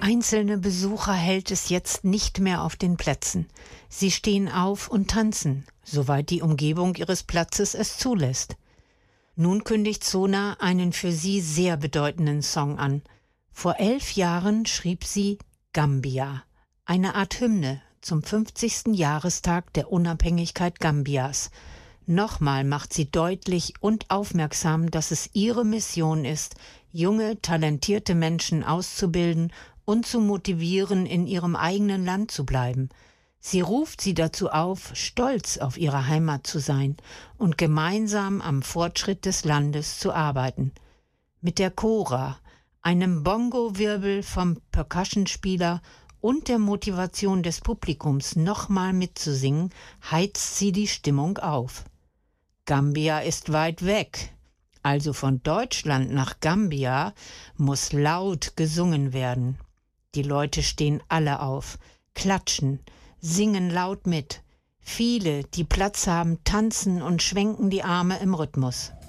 Einzelne Besucher hält es jetzt nicht mehr auf den Plätzen. Sie stehen auf und tanzen, soweit die Umgebung ihres Platzes es zulässt. Nun kündigt Sona einen für sie sehr bedeutenden Song an. Vor 11 Jahren schrieb sie Gambia, eine Art Hymne zum 50. Jahrestag der Unabhängigkeit Gambias. Nochmal macht sie deutlich und aufmerksam, dass es ihre Mission ist, junge, talentierte Menschen auszubilden und zu motivieren, in ihrem eigenen Land zu bleiben. Sie ruft sie dazu auf, stolz auf ihre Heimat zu sein und gemeinsam am Fortschritt des Landes zu arbeiten. Mit der Kora, einem Bongo-Wirbel vom Percussionspieler und der Motivation des Publikums, nochmal mitzusingen, heizt sie die Stimmung auf. Gambia ist weit weg. Also von Deutschland nach Gambia muss laut gesungen werden. Die Leute stehen alle auf, klatschen, singen laut mit. Viele, die Platz haben, tanzen und schwenken die Arme im Rhythmus.